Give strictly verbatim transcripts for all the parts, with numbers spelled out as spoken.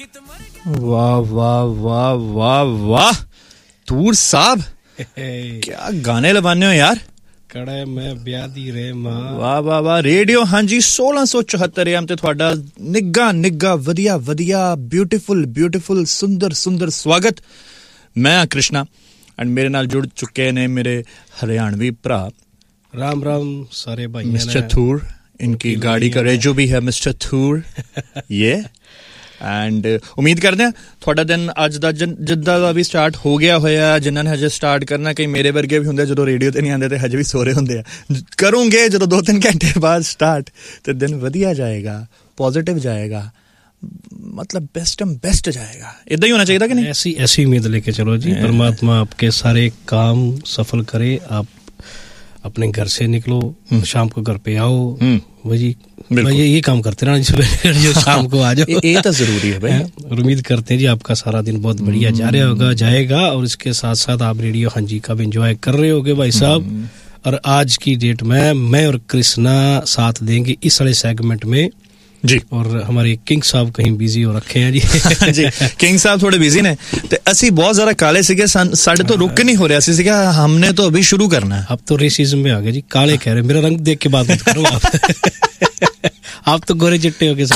वाह वाह वाह वाह वाह तूर साहब क्या गाने लवाने हो यार। कड़े में ब्यादी रे मां। वाह वाह वाह। रेडियो हाँ जी सोलह सौ चौहत्तर एम ते ਤੁਹਾਡਾ ਨਿੱਘਾ ਨਿੱਘਾ ਵਧੀਆ ਵਧੀਆ ਬਿਊਟੀਫੁਲ ਬਿਊਟੀਫੁਲ ਸੁੰਦਰ ਸੁੰਦਰ ਸਵਾਗਤ। ਮੈਂ ਕ੍ਰਿਸ਼ਨਾ एंड मेरे नाल जुड़ चुके ने मेरे हरियाणवी भरा। राम राम सारे भाई। मिस्टर थूर, इनकी गाड़ी का रेजो भी है मिस्टर थूर ये एंड उम्मीद करते हैं थोड़ा दिन अज दा जिद्दां दा भी स्टार्ट हो गया होया। जिन्हां ने हजे स्टार्ट करना कई मेरे वर्गे भी हुंदे जदों रेडियो ते नहीं आंदे ते हजे भी सो रहे हुंदे आ। करूंगे जदों दो तीन घंटे बाद स्टार्ट ते दिन वधिया जाएगा, पॉजिटिव जाएगा, मतलब बेस्ट बेस्ट जाएगा। इतना ही होना चाहिए था कि नहीं? ऐसी ऐसी उम्मीद लेके चलो जी। परमात्मा आपके सारे काम सफल करे। आप अपने घर से निकलो, शाम को घर पे आओ, वही ये ये काम करते रहना जो शाम को आ जाओ। ये तो जरूरी है भाई। और उम्मीद करते हैं जी आपका सारा दिन बहुत बढ़िया जा रहा होगा, जाएगा। और इसके साथ साथ आप रेडियो हाँ जी का भी एंजॉय कर रहे होगे भाई साहब। और आज की डेट में मैं और कृष्णा साथ देंगे इस वाले सेगमेंट में जी। और हमारे किंग साहब कहीं बिजी हो रखे हैं जी। जी किंग साहब थोड़े बिजी ने ते ਅਸੀਂ बहुत ज़्यादा काले सीगे, साढ़े तो रुक नहीं हो रहा सी सीगा, हमने तो अभी शुरू करना है। अब तो रेसिज्म में आ गए जी, काले कह रहे, मेरा रंग देख के बात मत करो आप। आप तो गोरे चिट्टे हो गए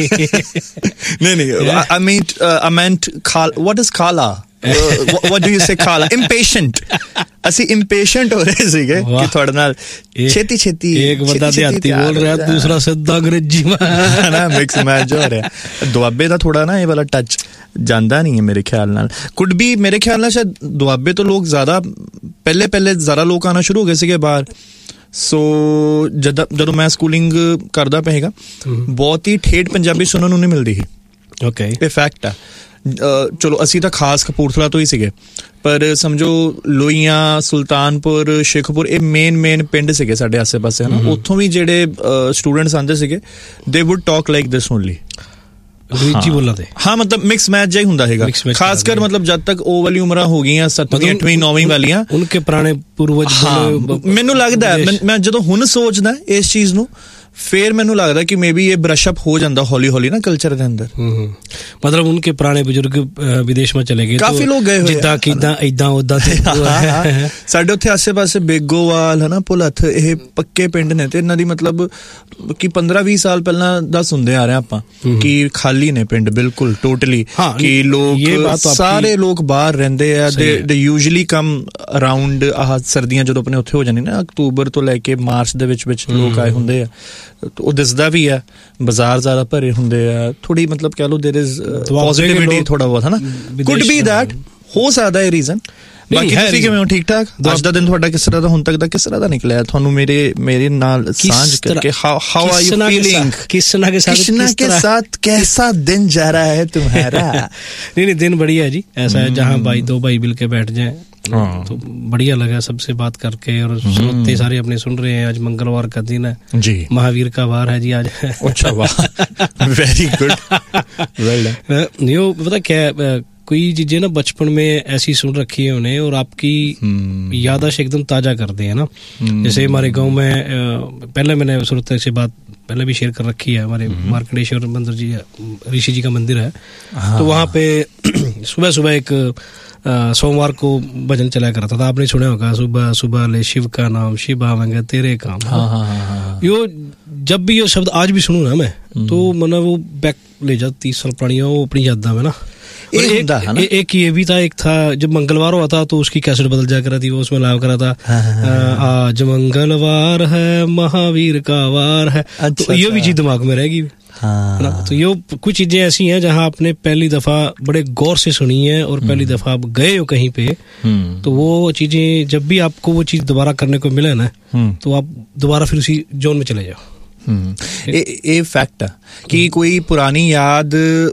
नहीं नहीं आई मीन आई मेंट खाल व्हाट इज खाला व्हाट डू यू से खाला impatient ਅਸੀਂ impatient ਹੋ ਰਹੇ ਸੀਗੇ ਕਿ ਤੁਹਾਡੇ ਨਾਲ ਛੇਤੀ ਛੇਤੀ ਇੱਕ ਬੰਦਾ ਦਿਹਾਤੀ ਬੋਲ ਰਿਹਾ, ਦੂਸਰਾ ਸਿੱਧਾ ਅੰਗਰੇਜ਼ੀ में ਨਾ ਮਿਕਸ ਮੈਚ ਹੋ ਰਿਹਾ। ਦੁਆਬੇ ਦਾ ਥੋੜਾ ਨਾ ਇਹ ਵਾਲਾ ਟੱਚ ਜਾਂਦਾ ਨਹੀਂ ਹੈ ਮੇਰੇ ਖਿਆਲ ਨਾਲ। ਕੁਡ ਵੀ ਮੇਰੇ ਖਿਆਲ ਨਾਲ ਸ਼ਾਇਦ ਦੁਆਬੇ ਤੋਂ ਲੋਕ ਜ਼ਿਆਦਾ ਪਹਿਲੇ ਪਹਿਲੇ ਜ਼ਿਆਦਾ ਲੋਕ ਆਣਾ ਸ਼ੁਰੂ ਹੋ ਗਏ ਸੀਗੇ ਬਾਹਰ। ਸੋ ਜਦ ਜਦੋਂ ਮੈਂ ਸਕੂਲਿੰਗ ਕਰਦਾ ਪਿਆ ਹੈਗਾ ਬਹੁਤ ਹੀ ਠੇਠ ਪੰਜਾਬੀ ਸੁਣਨ ਨੂੰ ਨਹੀਂ ਮਿਲਦੀ ਸੀ। ਓਕੇ ਇਹ ਫੈਕਟ ਆ। ਚਲੋ ਅਸੀਂ ਤਾਂ ਖਾਸ ਕਪੂਰਥਲਾ ਤੋਂ ਹੀ ਸੀਗੇ, ਪਰ ਸਮਝੋ ਲੋਹੀਆਂ, ਸੁਲਤਾਨਪੁਰ, ਸ਼ੇਖੂਪੁਰ ਇਹ ਮੇਨ ਮੇਨ ਪਿੰਡ ਸੀਗੇ ਸਾਡੇ ਆਸੇ ਪਾਸੇ ਹਨਾ। ਉੱਥੋਂ ਵੀ ਜਿਹੜੇ ਸਟੂਡੈਂਟਸ ਆਉਂਦੇ ਸੀਗੇ ਦੇ wood talk like this only. ਅੰਗਰੇਜ਼ੀ ਬੋਲਦੇ ਹਾਂ, ਮਤਲਬ ਮਿਕਸ ਮੈਚ ਜਿਹਾ ਹੁੰਦਾ ਹੈਗਾ। ਖਾਸ ਕਰ ਮਤਲਬ ਜਦ ਤੱਕ ਉਹ ਵਾਲੀ ਉਮਰਾਂ ਹੋ ਗਈਆਂ ਸੱਤਵੀਂ ਅੱਠਵੀਂ ਨੌਵੀਂ ਵਾਲੀਆਂ, ਉਨਕੇ ਪੁਰਾਣੇ ਪੂਰਵਜ। ਮੈਨੂੰ ਲੱਗਦਾ ਮੈਂ ਜਦੋਂ ਹੁਣ ਸੋਚਦਾ ਇਸ ਚੀਜ਼ ਨੂੰ ਫਿਰ ਮੈਨੂੰ ਲੱਗਦਾ ਕਿ ਮੇ ਬੀ ਇਹ ਬ੍ਰਸ਼ ਅਪ ਹੋ ਜਾਂਦਾ ਹੌਲੀ ਹੌਲੀ ਨਾ ਕਲਚਰ ਦੇ ਅੰਦਰ। ਮਤਲਬ ਉਨਕੇ ਪੁਰਾਣੇ ਬਜ਼ੁਰਗ ਵਿਦੇਸ਼ ਵਿੱਚ ਚਲੇ ਗਏ, ਕਾਫੀ ਲੋਕ ਗਏ ਹੋਏ ਜਿੱਦਾਂ ਕਿਦਾਂ ਇਦਾਂ ਉਦਾਂ। ਸਾਡੇ ਉੱਥੇ ਆਸੇ ਪਾਸੇ ਬੇਗੋਵਾਲ ਹਨਾ, ਭੁਲੱਥ, ਇਹ ਪੱਕੇ ਪਿੰਡ ਨੇ ਤੇ ਇਹਨਾਂ ਦੀ ਮਤਲਬ ਕਿ ਪੰਦਰਾਂ ਵੀਹ ਸਾਲ ਪਹਿਲਾਂ ਦਾ ਸੁਣਦੇ ਆ ਰਹੇ ਆਪਾਂ ਕਿ ਖਾਲੀ ਨੇ ਪਿੰਡ ਬਿਲਕੁਲ ਟੋਟਲੀ, ਕਿ ਲੋਕ ਸਾਰੇ ਲੋਕ ਬਾਹਰ ਰਹਿੰਦੇ ਆ। ਦੇ ਯੂਜੂਅਲੀ ਕਮ ਅਰਾਊਂਡ ਆਹ ਸਰਦੀਆਂ ਜਦੋਂ ਆਪਣੇ ਉੱਥੇ ਹੋ ਜਾਂਦੀ ਨਾ ਅਕਤੂਬਰ ਤੋਂ ਲੈ ਕੇ ਮਾਰਚ ਦੇ ਵਿੱਚ ਵਿੱਚ ਲੋਕ ਆਏ ਹੁੰਦੇ ਆ। ਉਹ ਦਿਸਦਾ ਵੀ ਆ, ਬਾਜ਼ਾਰ ਜ਼ਿਆਦਾ ਭਰੇ ਹੁੰਦੇ ਆ, ਥੋੜੀ ਮਤਲਬ ਕਹਿ ਲਓ ਦੇਰ ਇਜ਼ ਪੋਜ਼ਿਟਿਵਿਟੀ ਥੋੜਾ ਬਹੁਤ ਹਨਾ। ਕੁਡ ਬੀ ਦੈਟ, ਹੋ ਸਕਦਾ ਇਹ ਰੀਜ਼ਨ। ਬਾਕੀ ਤੁਸੀਂ ਕਿਵੇਂ ਹੋ? ਠੀਕ ਠਾਕ? ਅੱਜ ਦਾ ਦਿਨ ਤੁਹਾਡਾ ਕਿਸ ਤਰ੍ਹਾਂ ਦਾ, ਹੁਣ ਤੱਕ ਦਾ ਕਿਸ ਤਰ੍ਹਾਂ ਦਾ ਨਿਕਲਿਆ? ਤੁਹਾਨੂੰ ਮੇਰੇ ਮੇਰੇ ਨਾਲ ਸਾਂਝ ਕਰਕੇ how how are you feeling? Krishna के साथ कृष्णा के साथ कैसा दिन जा रहा है तुम्हारा? नहीं नहीं दिन बढ़िया है जी। ऐसा है जहाँ भाई दो भाई मिल के बैठ जाए तो बढ़िया लगा सबसे बात करके। और श्रोते सारे अपने सुन रहे हैं। आज मंगलवार का दिन है जी, महावीर का वार है जी आज। अच्छा वाह, वेरी गुड, वेल डन। यो पता क्या, कोई चीजें ना बचपन में ऐसी सुन रखी है उन्हें और आपकी याददाश्त एकदम ताजा करते हैं ना। जैसे हमारे गांव में पहले मैंने श्रोते से बात पहले भी शेयर कर रखी है, हमारे मार्कंडेश्वर मंदिर जी ऋषि जी का मंदिर है। तो वहाँ पे सुबह सुबह एक सोमवार को भजन चला करता था, आपने सुना होगा, सुबह सुबह ले शिव का नाम, शिव आवेंगे तेरे काम। हाँ, हाँ, हाँ। यो जब भी ये शब्द आज भी सुनूं ना मैं तो मतलब वो बैक ले जाती तीस साल पुरानी वो अपनी यादा में ना। एक, एक, ए, एक ये भी था, एक था जब मंगलवार हुआ था तो उसकी कैसेट बदल जा करा थी, वो उसमें लाव करा था आज मंगलवार है महावीर का वार है। अच्छा, तो ये भी चीज दिमाग में रहेगी। हाँ। तो ये कुछ चीजें ऐसी हैं जहाँ आपने पहली दफा बड़े गौर से सुनी है और पहली दफा आप गए हो कहीं पे, तो वो चीजें जब भी आपको वो चीज दोबारा करने को मिले ना तो आप दोबारा फिर उसी जोन में चले जाओ। ये फैक्ट है कि कोई पुरानी याद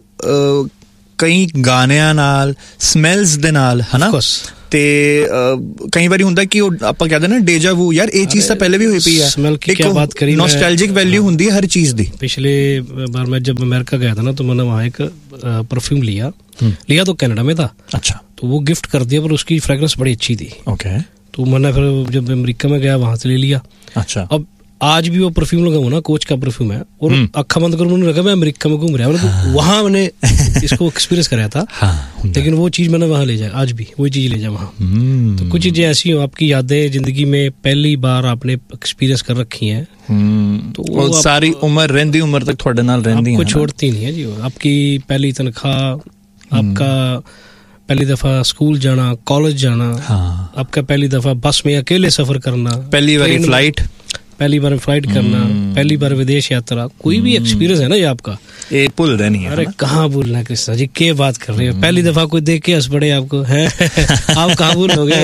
ਕਈ ਗਾਣਿਆਂ ਨਾਲ, ਸਮੈਲਸ ਦੇ ਨਾਲ ਹਨਾ, ਤੇ ਕਈ ਵਾਰੀ ਹੁੰਦਾ ਕਿ ਉਹ ਆਪਾਂ ਕਹਿੰਦੇ ਨਾ ਡੇਜਾ ਵੂ, ਯਾਰ ਇਹ ਚੀਜ਼ ਤਾਂ ਪਹਿਲੇ ਵੀ ਹੋਈ ਪਈ ਹੈ। ਨੋਸਟੈਲਜਿਕ ਵੈਲਿਊ ਹੁੰਦੀ है हर चीज दी। पिछले बार मैं जब अमेरिका गया था ना तो मैंने वहाँ एक परफ्यूम लिया लिया तो कनाडा में था। अच्छा। तो वो गिफ्ट कर दिया, पर उसकी फ्रेग्रेंस बड़ी अच्छी थी। ओके। तो मैंने फिर जब अमेरिका में गया वहाँ से ले लिया। अच्छा। अब आज भी वो परफ्यूम लगाऊं ना, कोच का परफ्यूम है, और अखा बंद करूं मुझे लगा मैं अमेरिका में घूम रहा हूं। हाँ। वहां मैंने इसको एक्सपीरियंस कराया था। हाँ, लेकिन वो चीज मैंने वहां ले जाए, आज भी वही चीज ले जाए वहां। तो कुछ चीजें ऐसी हो, आपकी यादें जिंदगी में पहली बार आपने एक्सपीरियंस कर रखी हैं, तो वो सारी उम्र रहंदी उम्र तक थोड़े नाल रहंदी है, आपको छोड़ती नहीं है जी। आपकी पहली तनख्वाह, आपका पहली दफा स्कूल जाना, कॉलेज जाना, हाँ। आपका पहली दफा बस में अकेले सफर करना, पहली बार फ्लाइट पहली बार फ्लाइट करना, पहली बार विदेश यात्रा, कोई भी एक्सपीरियंस है ना ये आपका, ये भूल रहनी है। अरे कहाँ भूलना है कृष्णा जी, क्या बात कर रहे हो। पहली दफा कोई देख के हंस पड़े आपको, है आप कहाँ भूलोगे।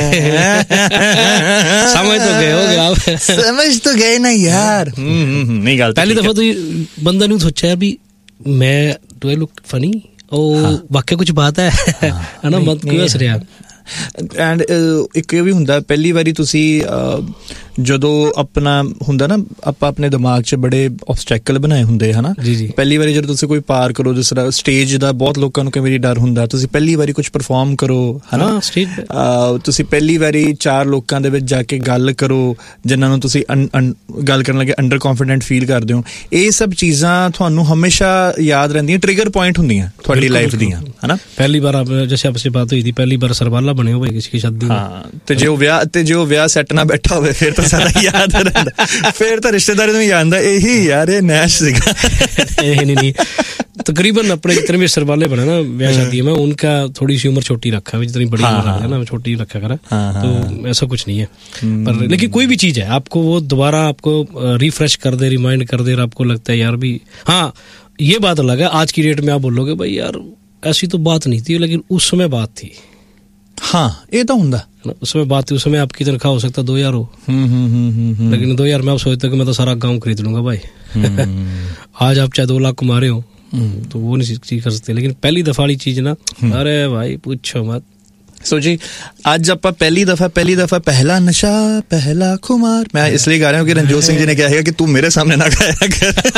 समझ तो गए होगे आप, समझ तो गए ना यार। नहीं गलत, पहली दफा तो बंदा नहीं सोचा है अभी मैं डू आई लुक फनी, ओ वाकई कुछ बात है, है ना, मत क्यों हंस रहे आप। ਐਂਡ ਇੱਕ ਇਹ ਵੀ ਹੁੰਦਾ ਪਹਿਲੀ ਵਾਰੀ ਤੁਸੀਂ ਜਦੋਂ ਆਪਣਾ ਹੁੰਦਾ ਨਾ, ਆਪਾਂ ਆਪਣੇ ਦਿਮਾਗ 'ਚ ਬੜੇ ਆਬਸਟੈਕਲ ਬਣਾਏ ਹੁੰਦੇ ਹਨਾ। ਪਹਿਲੀ ਵਾਰੀ ਜਦੋਂ ਤੁਸੀਂ ਕੋਈ ਪਾਰ ਕਰੋ, ਜਿਸ ਤਰ੍ਹਾਂ ਸਟੇਜ ਦਾ ਬਹੁਤ ਲੋਕਾਂ ਨੂੰ ਕਈ ਵਾਰੀ ਡਰ ਹੁੰਦਾ, ਤੁਸੀਂ ਪਹਿਲੀ ਵਾਰੀ ਕੁਝ ਪਰਫਾਰਮ ਕਰੋ ਹਨਾ, ਤੁਸੀਂ ਪਹਿਲੀ ਵਾਰੀ ਚਾਰ ਲੋਕਾਂ ਦੇ ਵਿੱਚ ਜਾ ਕੇ ਗੱਲ ਕਰੋ ਜਿਨ੍ਹਾਂ ਨੂੰ ਤੁਸੀਂ ਗੱਲ ਕਰਨ ਲੱਗੇ ਅੰਡਰ ਕੌਨਫੀਡੈਂਟ ਫੀਲ ਕਰਦੇ ਹੋ। ਇਹ ਸਭ ਚੀਜ਼ਾਂ ਤੁਹਾਨੂੰ ਹਮੇਸ਼ਾ ਯਾਦ ਰਹਿੰਦੀਆਂ, ਟ੍ਰਿਗਰ ਪੁਆਇੰਟ ਹੁੰਦੀਆਂ ਤੁਹਾਡੀ ਲਾਈਫ ਦੀਆਂ ਹਨਾ। ਪਹਿਲੀ ਵਾਰ ਆਪ ਜੈਸੇ ਆਪਸੇ ਬਾਤ ਹੋਈ थी, पहली बार सरबाला बने हो किसी की शादी में, हाँ, ਤੇ ਜੇ ਉਹ ਵਿਆਹ ਤੇ ਜੇ ਉਹ ਵਿਆਹ ਸੈੱਟ ਨਾ ਬੈਠਾ ਹੋਵੇ ਫਿਰ ਤਾਂ ਸਾਰਾ ਯਾਦ ਰਹਿੰਦਾ, ਫਿਰ ਤਾਂ ਰਿਸ਼ਤੇਦਾਰੀ ਨੂੰ ਯਾਦ ਆਉਂਦਾ ਇਹੀ ਯਾਰ ਇਹ ਨੈਸ਼ ਸੀਗਾ। नहीं नहीं नहीं, तकरीबन अपने जितने भी सरबाले बने ना ब्याह शादी में, उनका थोड़ी सी उम्र छोटी रखा है, जितनी बड़ी उम्र है ना छोटी रखा करा, तो ऐसा कुछ नहीं है। पर लेकिन कोई भी चीज है आपको वो दोबारा आपको रिफ्रेश कर दे, रिमाइंड कर दे, और आपको लगता है यार भी हाँ ये बात अलग है, आज की डेट में आप बोलोगे भाई यार ऐसी तो बात नहीं थी, लेकिन उस समय बात थी। हाँ ये तो होंदा, उस समय बात थी, उस समय आपकी तनख्वाह हो सकता दो हजार हो, लेकिन दो हजार में आप सोचते हो कि मैं तो सारा गांव खरीद लूंगा भाई। आज आप चाहे दो लाख कमा रहे हो तो वो नहीं चीज कर सकते, लेकिन पहली दफा वाली चीज ना, अरे भाई पूछो मत। सो जी आज आप पहली दफा पहली दफा पहला नशा पहला खुमार, मैं इसलिए गा रहा हूँ कि रंजोत सिंह जी ने कहा है कि तू मेरे सामने ना गाया कर।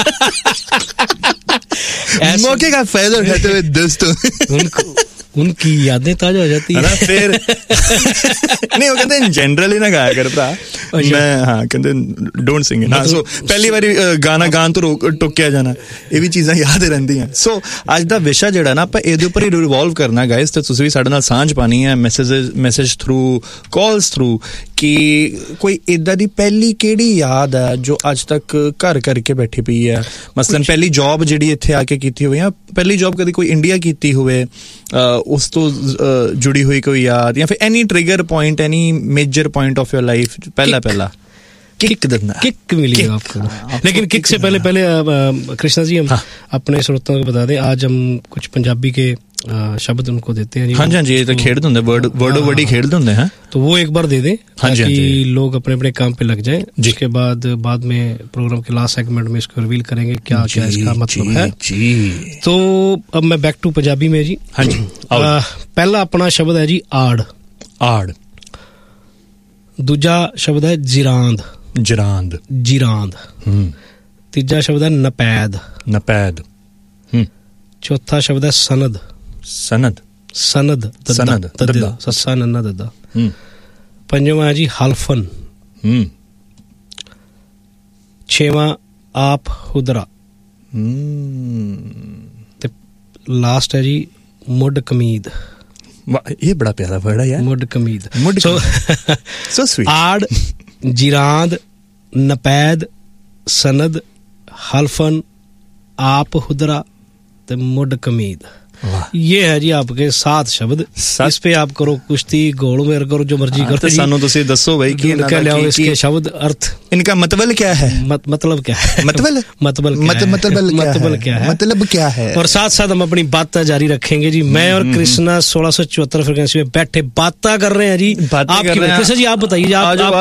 मौके का फायदा उठाते हुए दोस्तों उनको उनकी यादें ताजा हो जाती है ना फिर। नहीं वो कहते हैं जनरली ना गाया कर भरा, मैं हाँ कहते डोंट सिंग ना। सो पहली बारी गाना गान तो टुक्या जाना, ये भी चीज़ां याद रहंदियां। सो अज दा विशा जिहड़ा ना आपां इहदे उपर ही रिवॉल्व करना गाइस, ते तुसीं भी साडे नाल सांझ पानी है message message through calls through, कि कोई इदां दी पहली किहड़ी याद है जो अज तक घर करके बैठी पई है। मसलन पहली जॉब जिहड़ी इत्थे आके कीती होई, पहली जॉब कदी कोई इंडिया कीती होवे, उस तो जुड़ी हुई कोई याद, या फिर any trigger point, any major point of your life, पहला पहला किक देना, किक मिली आपको। लेकिन किक से पहले पहले कृष्णा जी हम हाँ। अपने श्रोताओं को बता दें, आज हम कुछ पंजाबी के शब्द उनको देते हैं। हाँ जी हाँ जी, ये तो खेलते होंगे, वर्ड वर्ड वर्डी खेलते होंगे हैं, तो वो एक बार दे दें ताकि लोग अपने अपने काम पे लग जाएं। जिसके बाद बाद में प्रोग्राम के लास्ट सेगमेंट में इसको रिवील करेंगे क्या क्या इसका मतलब है जी। तो अब मैं बैक टू पंजाबी में जी। हाँ जी, पहला अपना शब्द है जी आड़। आड़। दूजा शब्द है जिरांद। जिरांद जिरांद। तीजा शब्द है नपैद। नपैद। चौथा शब्द है सनद। सनद। सनद सनद सस्सा नन्ना दद्दा। पंजवा है जी हल्फन। छेवां आप हुदरा। ते लास्ट है जी मुड कमीद। ये बड़ा प्यारा वर्ड है यार, मुड कमीद। मुड सो सो स्वीट। आड़, जिरांद, नपैद, सनद, हल्फन, आप हुदरा ते मुड कमीद, ये है जी आपके सात शब्द। इस पे आप करो कुश्ती, गोल मेर करो, जो मर्जी करो। सानू तुसी दसो भाई कि इनका लियाओ इसके शब्द अर्थ, इनका मतलब क्या है? मत, मतलब क्या है? मतलब मतलब मतलब मतलब क्या है? मतलब क्या है? और साथ साथ हम अपनी बातें जारी रखेंगे जी। मैं और कृष्णा सोलह सौ चौहत्तर फ्रिक्वेंसी में बैठे बातें कर रहे हैं जी। आपकी कृष्णा जी आप बताइए,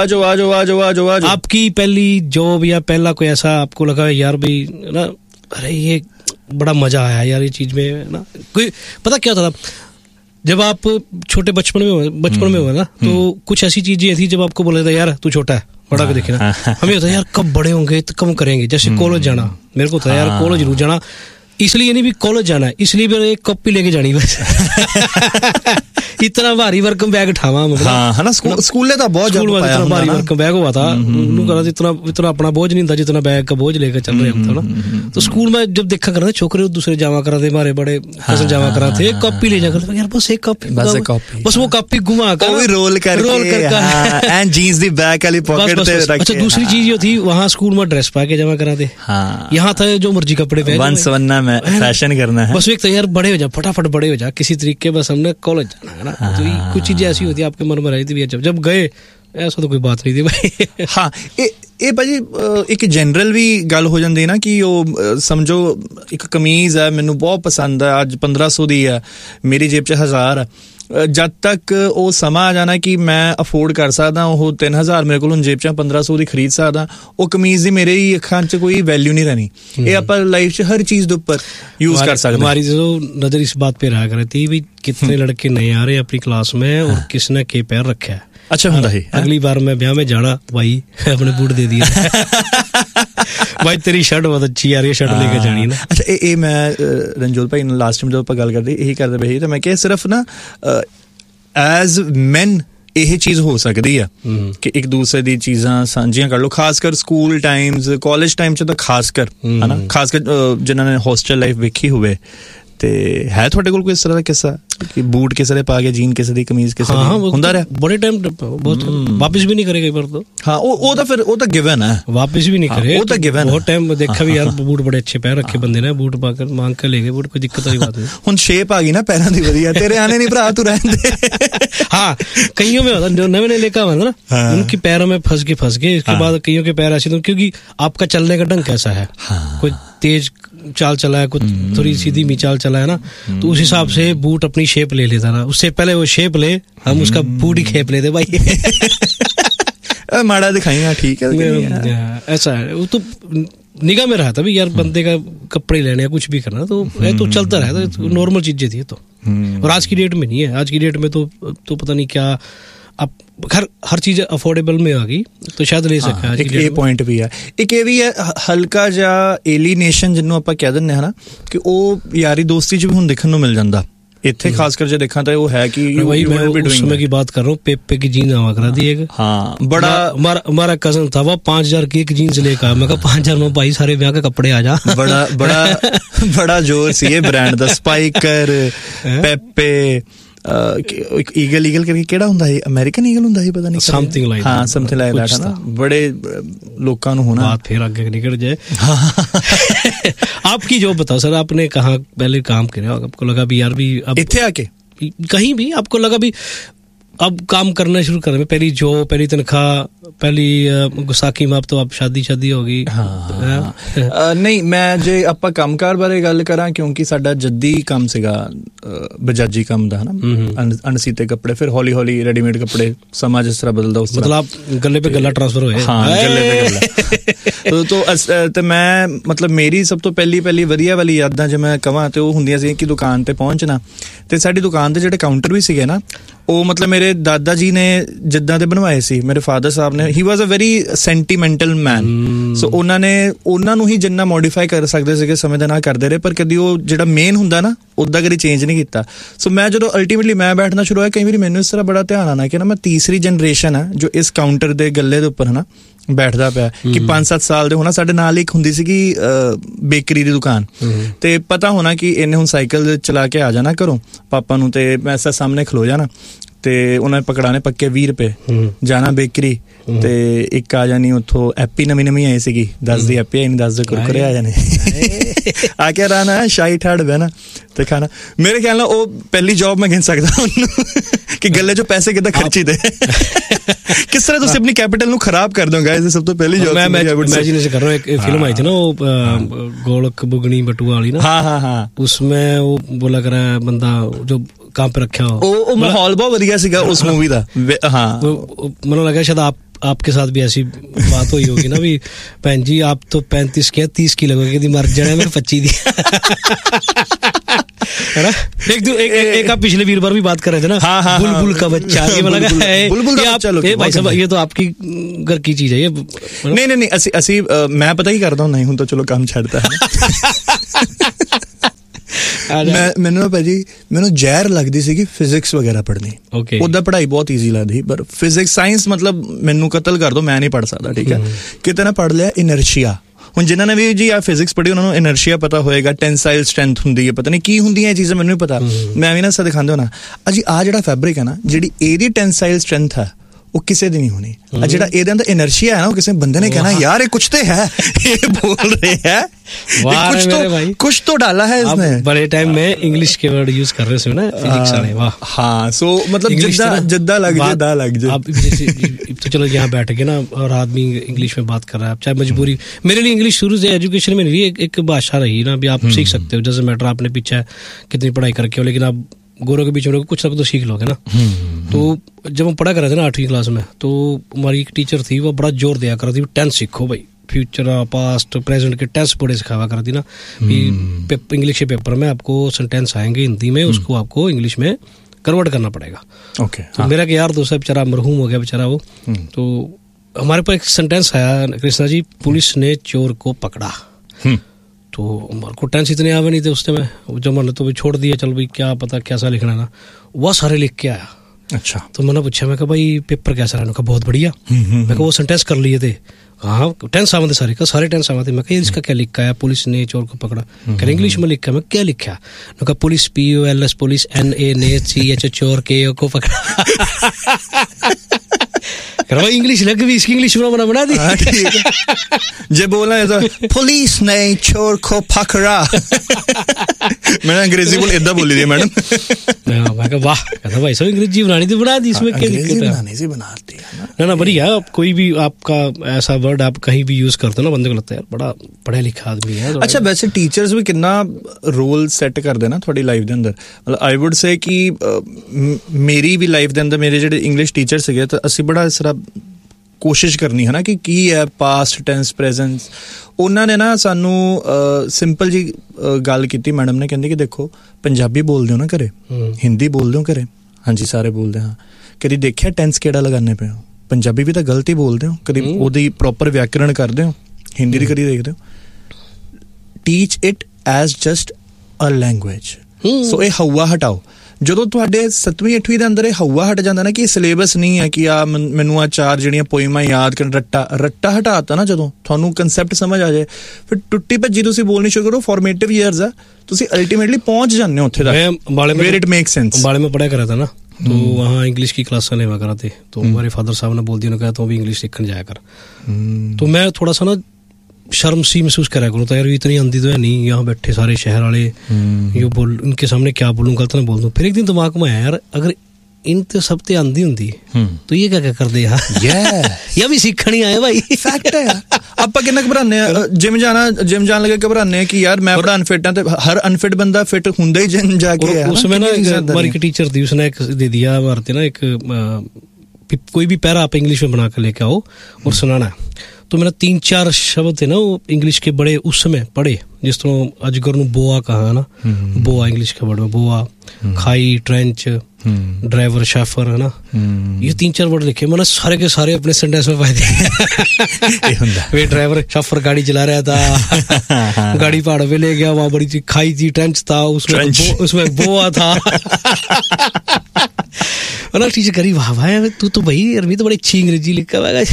आपकी पहली जॉब या पहला कोई ऐसा आपको लगा यार भाई ना, अरे ये बड़ा मजा आया यार ये चीज में ना। कोई पता क्या होता था जब आप छोटे बचपन में बचपन में हुआ ना, तो कुछ ऐसी चीजें थी जब आपको बोला था यार तू छोटा है, बड़ा के देखे ना। हमें होता है यार कब बड़े होंगे तो कब करेंगे। जैसे कॉलेज जाना, मेरे को था यार कॉलेज जरूर जाना, इसलिए नहीं भी कॉलेज जाना है, इसलिए भी एक कॉपी लेके जानी बस। इतना भारी भरकम बैग उठावा मतलब हाँ है ना स्कूल था बहुत स्कूल में इतना भारी भरकम बैग हुआ था उन्होंने कहा इतना इतना अपना बोझ नहीं था जितना बैग का बोझ लेकर चल रहे थे ना। तो स्कूल में जब देखा करते छोकरे दूसरे जावा करा थे हमारे बड़े कजन जावा करा थे कॉपी ले जाकर यार बस एक कॉपी बस वो कॉपी घुमा कर रोल कर रोल कर एंड जींस दी बैग वाली पॉकेट पे रख। अच्छा दूसरी चीज ये थी वहाँ स्कूल में ड्रेस पा के जमा करा थे। यहाँ था जो मर्जी कपड़े पहन वंस वरना में फैशन करना है बस एक तो यार बड़े हो जा फटाफट बड़े हो जा किसी तरीके बस हमने कॉलेज जाना है ना। तो कुछ चीजें ऐसी होती है आपके मन में रहती थी जब जब गए ऐसा तो कोई बात नहीं थी भाई। हाँ ਇਹ ਭਾਜੀ ਇੱਕ ਜਨਰਲ ਵੀ ਗੱਲ ਹੋ ਜਾਂਦੀ ਨਾ ਕਿ ਉਹ ਸਮਝੋ ਇੱਕ ਕਮੀਜ਼ ਹੈ ਮੈਨੂੰ ਬਹੁਤ ਪਸੰਦ ਹੈ ਅੱਜ ਪੰਦਰਾਂ ਸੌ ਦੀ ਹੈ ਮੇਰੀ ਜੇਬ 'ਚ ਹਜ਼ਾਰ ਹੈ ਜਦ ਤੱਕ ਉਹ ਸਮਾਂ ਆ ਜਾਣਾ ਕਿ ਮੈਂ ਅਫੋਰਡ ਕਰ ਸਕਦਾ ਉਹ ਤਿੰਨ ਹਜ਼ਾਰ ਮੇਰੇ ਕੋਲ ਹੁਣ ਜੇਬ 'ਚ ਪੰਦਰਾਂ ਸੌ ਦੀ ਖਰੀਦ ਸਕਦਾ ਉਹ ਕਮੀਜ਼ ਦੀ ਮੇਰੇ ਹੀ ਅੱਖਾਂ 'ਚ ਕੋਈ ਵੈਲਿਊ ਨਹੀਂ ਰਹਿਣੀ। ਇਹ ਆਪਾਂ ਲਾਈਫ 'ਚ ਹਰ ਚੀਜ਼ ਦੇ ਉੱਪਰ यूज कर सकते हैं। हमारी तो नजर इस बात पे रहा करती भी कितने लड़के नए आ रहे हैं अपनी क्लास में और किसने के पैर रखा है। अच्छा हुंदा है अगली बार मैं ब्याह में जाना भाई अपने बूट दे दिया भाई तेरी शर्ट बहुत अच्छी आ रही है शर्ट लेके जानी ना। अच्छा ए, ए मैं रंजोत भाई लास्ट टाइम जब ਆਪਾਂ ਗੱਲ ਕਰਦੇ ਇਹੀ ਕਰਦੇ ਪਏ ਤੇ ਮੈਂ ਕਿਹਾ ਸਿਰਫ ਨਾ ਐਜ਼ ਮੈਨ ਇਹ ਚੀਜ਼ ਹੋ ਸਕਦੀ ਆ ਕਿ ਇੱਕ ਦੂਸਰੇ ਦੀ ਚੀਜ਼ਾਂ ਸਾਂਝੀਆਂ ਕਰ ਲਓ ਖਾਸ ਕਰ ਸਕੂਲ ਟਾਈਮਸ ਕਾਲਜ ਟਾਈਮ 'ਚ ਤਾਂ ਖਾਸ ਕਰ ਹਨਾ ਖਾਸ ਕਰ ਜਿਨ੍ਹਾਂ ਨੇ ਹੋਸਟਲ ਲਾਈਫ ਵੇਖੀ ਹੋਵੇ ਤੇ ਹੈ ਤੁਹਾਡੇ ਕੋਲ ਕੋਈ ਇਸ ਤਰ੍ਹਾਂ ਦਾ ਕਿੱਸਾ ਕਿ ਬੂਟ ਕਿਸੇ ਦੇ ਪਾ ਕੇ ਜੀਨ ਕਿਸੇ ਦੀ ਕਮੀਜ਼ ਕਿਸੇ ਦੀ ਹੁੰਦਾ ਰਿਹਾ ਬੜੇ ਟਾਈਮ ਬਹੁਤ ਵਾਪਸ ਵੀ ਨਹੀਂ ਕਰੇ ਕਈ ਵਾਰ ਤਾਂ ਹਾਂ ਉਹ ਉਹ ਤਾਂ ਫਿਰ ਉਹ ਤਾਂ ਗਿਵਨ ਹੈ ਵਾਪਸ ਵੀ ਨਹੀਂ ਕਰੇ ਉਹ ਤਾਂ ਗਿਵਨ ਬਹੁਤ ਟਾਈਮ ਦੇਖਿਆ ਵੀ ਯਾਰ ਬੂਟ ਬੜੇ ਅੱਛੇ ਪੈਰ ਰੱਖੇ ਬੰਦੇ ਨੇ ਬੂਟ ਪਾ ਕੇ ਮੰਗ ਕੇ ਲੈ ਗਏ ਬੂਟ ਕੋਈ ਦਿੱਕਤ ਵਾਲੀ ਬਾਤ ਨਹੀਂ। ਹੁਣ ਸ਼ੇਪ ਆ ਗਈ ਨਾ ਪੈਰਾਂ ਦੀ ਵਧੀਆ ਤੇਰੇ ਆਨੇ नहीं भरा तू रहने दे। हाँ कईयों में होता जो नए नए लेकर आते ना उनकी पैरों में फंस के फंस गए इसके बाद कईयों के पैर ऐसे क्योंकि आपका चलने का ढंग कैसा है कोई तेज चाल चला है कुछ थोड़ी सीधी मी चाल चला है ना तो उस हिसाब से बूट अपनी शेप ले लेता ना उससे पहले वो शेप ले हम उसका बूट ही खेप लेते भाई माड़ा दिखाई ठीक है ऐसा है वो तो निगाह में रहा था भी यार बंदे का कपड़े लेने कुछ भी करना तो ये तो चलता रहता तो नॉर्मल चीजें थी तो और आज की डेट में नहीं है आज की डेट में तो तो पता नहीं क्या अब हर हर चीज अफोर्डेबल में आ गई तो शायद ले सका एक ये पॉइंट भी है एक ये भी है हल्का जा एलिनेशन जिन्हों ਆਪਾਂ ਕਹਿ ਦਿੰਦੇ ਹਾਂ ਨਾ ਕਿ ਉਹ ਯਾਰੀ ਦੋਸਤੀ 'ਚ ਵੀ ਹੁਣ ਦੇਖਣ ਨੂੰ ਮਿਲ ਜਾਂਦਾ इतने खास कर जो देखा था वो है कि वही मैं उस समय की बात कर रहा हूँ पेपे की जीन्स आवा करा दी एक हाँ बड़ा हमारा हमारा कजन था वो पांच हजार की एक जीन्स लेकर मैं कहा पांच हजार में भाई सारे ब्याह के कपड़े आ जा बड़ा बड़ा बड़ा जोर सी ये ब्रांड दा स्पाइकर पेपे ईगल ईगल करके केड़ा हुंदा है अमेरिकन ईगल हुंदा है पता नहीं समथिंग लाइक हाँ समथिंग लाइक दैट है ना बड़े लोकां नु होना बात फिर आगे निकल जाए। आपकी जो बताओ सर आपने कहाँ पहले काम किया आपको लगा भी यार भी अब इत्थे आके कहीं भी आपको लगा भी अब काम करना शुरू कर पहली जॉब पहली तनख्वाह पहली गुसाखी में अब तो अब शादी शादी हो गई हाँ नहीं मैं जे ਆਪਾਂ ਕੰਮਕਾਰ ਬਾਰੇ ਗੱਲ ਕਰਾਂ ਕਿਉਂਕਿ ਸਾਡਾ ਜੱਦੀ ਕੰਮ ਸੀਗਾ ਬਜਾਜੀ ਕੰਮ ਦਾ ਹਨਾ ਅਣਸੀਤੇ ਕੱਪੜੇ ਫਿਰ ਹੌਲੀ ਹੌਲੀ ਰੈਡੀਮੇਡ ਕੱਪੜੇ ਸਮਾਂ ਜਿਸ ਤਰ੍ਹਾਂ ਬਦਲਦਾ ਉਸ मतलब आप गले पे गला ट्रांसफर होए हाँ गले पे गला तो ਤੇ ਮੈਂ ਮਤਲਬ ਮੇਰੀ ਸਭ ਤੋਂ ਪਹਿਲੀ ਪਹਿਲੀ ਵਧੀਆ ਵਾਲੀ ਯਾਦਾਂ ਜੇ ਮੈਂ ਕਹਾਂ ਤੇ ਉਹ ਹੁੰਦੀਆਂ ਸੀ ਕਿ ਦੁਕਾਨ ਤੇ ਪਹੁੰਚਣਾ ਤੇ ਸਾਡੀ ਦੁਕਾਨ ਤੇ ਜਿਹੜੇ ਕਾਊਂਟਰ ਵੀ ਸੀਗੇ ਨਾ ਉਹ ਮਤਲਬ ਮੇਰੇ ਦਾਦਾ ਜੀ ਨੇ ਜਿੱਦਾਂ ਦੇ ਬਣਵਾਏ ਸੀ ਮੇਰੇ ਫਾਦਰ ਸਾਹਿਬ ਨੇ ਹੀ ਵਾਸ ਅ ਵੈਰੀ ਸੈਂਟੀਮੈਂਟਲ ਮੈਨ ਸੋ ਉਹਨਾਂ ਨੇ ਉਹਨਾਂ ਨੂੰ ਹੀ ਜਿੰਨਾ ਮੋਡੀਫਾਈ ਕਰ ਸਕਦੇ ਸੀਗੇ ਸਮੇਂ ਦੇ ਨਾਲ ਕਰਦੇ ਰਹੇ ਪਰ ਕਦੀ ਉਹ ਜਿਹੜਾ ਮੇਨ ਹੁੰਦਾ ਨਾ ਉੱਦਾਂ ਕਦੀ ਚੇਂਜ ਨਹੀਂ ਕੀਤਾ। ਸੋ ਮੈਂ ਜਦੋਂ ਅਲਟੀਮੇਟਲੀ ਮੈਂ ਬੈਠਣਾ ਸ਼ੁਰੂ ਹੋਇਆ ਕਈ ਵਾਰੀ ਮੈਨੂੰ ਇਸ ਤਰ੍ਹਾਂ ਬੜਾ ਧਿਆਨ ਆਉਣਾ ਕਿ ਨਾ ਮੈਂ ਤੀਸਰੀ ਜਨਰੇਸ਼ਨ ਆ ਜੋ ਇਸ ਕਾਊਂਟਰ ਦੇ ਗੱਲੇ ਦੇ ਉੱਪਰ ਹਨਾ ਬੈਠਦਾ ਪਿਆ ਕਿ ਪੰਜ ਸੱਤ ਸਾਲ ਦੇ ਹੋਣਾ ਸਾਡੇ ਨਾਲ ਇੱਕ ਹੁੰਦੀ ਸੀਗੀ ਬੇਕਰੀ ਦੀ ਦੁਕਾਨ ਤੇ ਪਤਾ ਹੋਣਾ ਕਿ ਇਹਨੇ ਹੁਣ ਸਾਈਕਲ ਚਲਾ ਕੇ ਆ ਜਾਣਾ ਘਰੋਂ ਪਾਪਾ ਨੂੰ ਤੇ ਮੈਂ ਐਸਾ ਸਾਹਮਣੇ ਖਲੋ ਜਾਣਾ ਤੇ ਉਹਨਾਂ ਨੇ ਪਕੜਾਣੇ ਪੱਕੇ ਵੀਹ ਰੁਪਏ ਜਾਣਾ ਬੇਕਰੀ ਤੇ ਇੱਕ ਆ ਜਾਣੀ ਉੱਥੋਂ ਐਪੀ ਨਵੀਂ ਨਵੀਂ ਆਈ ਸੀਗੀ ਦਸ ਦੀ ਐਪੀ ਆਈ ਨਹੀਂ ਦਸ ਦੇ ਕੁਰਕੁਰੇ ਆ ਜਾਣੇ ਆ ਕੇ ਰਹਿਣਾ ਸ਼ਾਹੀ ਠਾੜ ਬਹਿਣਾ ਤੇ ਖਾਣਾ ਮੇਰੇ ਖਿਆਲ ਨਾਲ ਉਹ ਪਹਿਲੀ ਜੌਬ ਮੈਂ ਗਿਣ ਸਕਦਾ ਉਹਨੂੰ ਕਿ ਗੱਲੇ 'ਚੋਂ ਪੈਸੇ ਕਿੱਦਾਂ ਖਰਚੀ ਦੇ किस तरह तुम अपनी कैपिटल नु खराब कर दोगे गाइस सब तो पहली जॉब मैं इमेजिन कर रहा हूं एक फिल्म आई थी ना वो गोलक बुगनी बटुआ वाली ना हां हां हां उसमें वो बोला करा बंदा जो काम पे रखा हो ओ माहौल बहुत बढ़िया सीगा उस मूवी दा हां ਮੈਨੂੰ लगा शायद आप आपके साथ भी ऐसी बात हुई होगी ना भी भैन जी आप तो पैंतीस के तीस की लगोगे दी मर जाना मैं पच्चीस दी है ना एक दो एक, एक आप पिछले वीरवार भी बात कर रहे थे ना हाँ, हाँ, बुलबुल का बच्चा ये वाला है बुलबुल का बच्चा ये भाई साहब ये तो आपकी घर की चीज है ये नहीं नहीं नहीं ਅਸੀਂ ਅਸੀਂ ਮੈਂ ਪਤਾ ਹੀ ਕਰਦਾ ਹਾਂ ਨਹੀਂ ਹੁਣ ਤਾਂ ਚਲੋ ਕੰਮ ਛੱਡਦਾ ਹੈ ਮੈਂ ਮੈਨੂੰ ਭਾਜੀ ਮੈਨੂੰ ਜ਼ਹਿਰ ਲੱਗਦੀ ਸੀਗੀ ਫਿਜ਼ਿਕਸ ਵਗੈਰਾ ਪੜ੍ਹਨੀ। ਉਹਦਾ ਪੜ੍ਹਾਈ ਬਹੁਤ ਈਜ਼ੀ ਲੱਗਦੀ, ਪਰ ਫਿਜ਼ਿਕਸ ਸਾਇੰਸ ਮਤਲਬ ਮੈਨੂੰ ਕਤਲ ਕਰ ਦੋ, ਮੈਂ ਨਹੀਂ ਪੜ੍ਹ ਸਕਦਾ। ਠੀਕ ਹੈ, ਕਿਤੇ ਨਾ ਪੜ੍ਹ ਲਿਆ ਇਨਰਸ਼ੀਆ। ਹੁਣ ਜਿਨ੍ਹਾਂ ਨੇ ਵੀ ਜੀ ਆ ਫਿਜ਼ਿਕਸ ਪੜ੍ਹੀ ਉਹਨਾਂ ਨੂੰ ਇਨਰਸ਼ੀਆ ਪਤਾ ਹੋਏਗਾ, ਟੈਂਸਾਈਲ ਸਟਰੈਂਥ ਹੁੰਦੀ ਹੈ, ਪਤਾ ਨਹੀਂ ਕੀ ਹੁੰਦੀਆਂ ਇਹ ਚੀਜ਼ਾਂ, ਮੈਨੂੰ ਵੀ ਪਤਾ। ਮੈਂ ਵੀ ਨਾ ਸਾ ਦਿਖਾਉਂਦੇ ਹੋਣਾ ਅਜੀ ਆਹ ਜਿਹੜਾ ਫੈਬਰਿਕ ਹੈ ਨਾ, ਜਿਹੜੀ ਇਹਦੀ ਟੈਂਸਾਈਲ ਸਟਰੈਂਥ ਹੈ ਉਹ ਕਿਸੇ ਦੀ ਨਹੀਂ ਹੋਣੀ। ਆ ਜਿਹੜਾ ਇਹਦੇ ਅੰਦਰ એનર્ਜੀ ਹੈ ਨਾ, ਉਹ ਕਿਸੇ ਬੰਦੇ ਨੇ ਕਹਿਣਾ यार ये कुछ तो है, ये बोल रहे हैं कुछ तो कुछ तो डाला है इसने। बड़े टाइम में इंग्लिश के वर्ड यूज कर रहे थे ना फिजिक्स वाले। वाह, हाँ, सो मतलब जिद्दा जिद्दा लग जाए दा लग जाए। अब जैसे तो चलो यहाँ बैठ के ना और आदमी इंग्लिश में बात कर रहा है, चाहे मजबूरी। मेरे लिए इंग्लिश शुरू से एजुकेशन में नहीं एक भाषा रही ना, भी आप सीख सकते हो, जैसे मैटर आपने पीछे कितनी पढ़ाई करके हो, लेकिन आप गोरों के बीच में कुछ ना कुछ तो सीख लोगे ना। तो जब हम पढ़ा कर रहे थे ना आठवीं क्लास में, तो हमारी एक टीचर थी, वो बड़ा जोर दिया कर रही थी, टेंस सीखो भाई, फ्यूचर पास्ट प्रेजेंट के टेंस बड़े सिखावा करती ना। इंग्लिश के पेपर में आपको सेंटेंस आएंगे हिंदी में, उसको आपको इंग्लिश में कन्वर्ट करना पड़ेगा। ओके, तो मेरा एक यार दोस्त है बेचारा, मरहूम हो गया बेचारा वो, तो हमारे पास एक सेंटेंस आया, कृष्णा जी पुलिस ने चोर को पकड़ा। तो हमारे को टेंस इतने आवे नहीं थे उस टाइम, जब मैंने तो भी छोड़ दिया, चल भाई क्या पता कैसा लिखना ना, वह सारे लिख के आया। अच्छा, तो मैंने पूछा, मैं कहा भाई पेपर कैसा रहा? कहा बहुत बढ़िया। मैं कहा वो सेंटेंस कर लिए थे? हाँ, टेंस आवे थे सारे। कहा सारे टेंस आवे थे। मैं कहा इसका क्या लिखा है? पुलिस ने चोर को पकड़ा। कह इंग्लिश में लिखा है। मैं क्या लिखा? मैं कहा police P O L S police N A ने सी एच चोर के को पकड़ा। भाई इंग्लिश लग भी, इसकी इंग्लिश बना बना दी। जे बोलना है तो पुलिस ने चोर को पकड़ा। मैंने अंग्रेजी बोल इतना बोली थी मैडम। मैं कहा वाह, कहता भाई सब अंग्रेजी बनानी थी, बना दी, इसमें क्या दिक्कत है? बनाने से बनाती है ना ना बढ़िया। कोई भी आपका ऐसा वर्ड आप कहीं भी यूज करते हो ना, बंदे को लगता है यार बड़ा पढ़ा लिखा आदमी है। अच्छा, वैसे टीचर्स भी कितना रोल सैट करते ना थोड़ी लाइफ के अंदर। मतलब आई वुड से कि मेरी भी लाइफ के अंदर मेरे ਜਿਹੜੇ इंग्लिश टीचर ਸੀਗੇ ਤਾਂ ਅਸੀਂ ਬੜਾ ਇਸ ਤਰ੍ਹਾਂ ਕੋਸ਼ਿਸ਼ ਕਰਨੀ ਹੈ ਨਾ ਕਿ ਕੀ ਹੈ ਪਾਸਟ ਟੈਂਸ ਪ੍ਰੈਜ਼ੈਂਸ। ਉਹਨਾਂ ਨੇ ਨਾ ਸਾਨੂੰ ਸਿੰਪਲ ਜੀ ਗੱਲ ਕੀਤੀ ਮੈਡਮ ਨੇ, ਕਹਿੰਦੀ ਕਿ ਦੇਖੋ ਪੰਜਾਬੀ ਬੋਲਦੇ ਹੋ ਨਾ ਘਰੇ, ਹਿੰਦੀ ਬੋਲਦੇ ਹੋ ਘਰੇ? ਹਾਂਜੀ ਸਾਰੇ ਬੋਲਦੇ ਹਾਂ। ਕਦੀ ਦੇਖਿਆ ਟੈਂਸ ਕਿਹੜਾ ਲਗਾਉਂਦੇ ਪਏ ਹੋ? ਪੰਜਾਬੀ ਵੀ ਤਾਂ ਗਲਤ ਹੀ ਬੋਲਦੇ ਹੋ, ਕਦੀ ਉਹਦੀ ਪ੍ਰੋਪਰ ਵਿਆਕਰਣ ਕਰਦੇ ਹੋ? ਹਿੰਦੀ ਦੀ ਕਦੀ ਦੇਖਦੇ ਹੋ? Teach it as just a language. ਸੋ ਇਹ ਹਵਾ ਹਟਾਓ। ਜਦੋਂ ਤੁਹਾਡੇ ਸੱਤਵੀਂ ਅੱਠਵੀਂ ਦੇ ਅੰਦਰ ਇਹ ਹਵਾ ਹਟ ਜਾਂਦਾ ਨਾ ਕਿ ਸਿਲੇਬਸ ਨਹੀਂ ਹੈ ਕਿ ਆ ਮੈਨੂੰ ਆ ਚਾਰ ਜਿਹੜੀਆਂ ਪੋਇਮਾਂ ਯਾਦ ਕਰਨ, ਰੱਟਾ ਰੱਟਾ ਹਟਾਤਾ ਨਾ, ਜਦੋਂ ਤੁਹਾਨੂੰ ਕਨਸੈਪਟ ਸਮਝ ਆ ਜਾਏ, ਫਿਰ ਟੁੱਟੀ ਭੱਜੀ ਤੁਸੀਂ ਬੋਲਣੀ ਸ਼ੁਰੂ ਕਰੋ। ਫਾਰਮੇਟਿਵ ਈਅਰਸ ਆ, ਤੁਸੀਂ ਅਲਟੀਮੇਟਲੀ ਪਹੁੰਚ ਜਾਂਦੇ ਹੋ ਉੱਥੇ ਤੱਕ ਵੇਅਰ ਇਟ ਮੇਕ सेंस। अंबाड़े में पढ़ा करा था ना, तो वहाँ इंग्लिश की क्लास लेवा करा थे, तो हमारे फादर साहब ने बोल दिया, उन्होंने कहा तो भी इंग्लिश सीखने जाया कर। तो मैं थोड़ा सा ना शर्म सी महसूस करा करूँ, तो यार इतनी आंधी तो है नहीं, यहाँ बैठे सारे शहर वाले, ये बोल इनके सामने क्या बोलूँ, गलत ना बोल दूँ। फिर एक दिन दिमाग में आया यार, अगर इन तो सब ते आंधी होंगी तो ये क्या क्या कर दे यार, ये भी सीखनी आए भाई। फैक्ट है यार। ਆਪਾਂ ਕਿੰਨਾ ਘਬਰਾਨੇ ਆ, ਜਿਮ ਜਾਣਾ ਜਿਮ ਜਾਣ ਲੱਗੇ ਘਬਰਾਨੇ ਆ ਕਿ ਯਾਰ मैं बड़ा अनफिट हाँ, तो हर अनफिट बंदा फिट ਹੁੰਦਾ ही जिम जाके है। उसमें ना हमारी एक टीचर थी, उसने एक दे दिया हमारे ना, एक कोई भी पैरा आप इंग्लिश में बना कर लेके आओ और सुनाना है। तो मेरा तीन चार शब्द थे ना वो इंग्लिश के बड़े उस समय पढ़े, जिस तरह अजगर नु बोआ कहा ना, बोआ इंग्लिश के वर्ड में बोआ, खाई, ट्रेंच, ड्राइवर, शेफर है ना, ये तीन चार वर्ड लिखे मैंने, सारे के सारे अपने सेंटेंस में पाए थे। वे ड्राइवर शेफर गाड़ी चला रहा था, गाड़ी पहाड़ पे ले गया, वहाँ बड़ी सी खाई थी, ट्रेंच था उसमें, बो, उसमें बोआ था। और टीचर करी वाह भाई तू तो भाई अरबी तो बड़ी अच्छी अंग्रेजी लिखा हुआ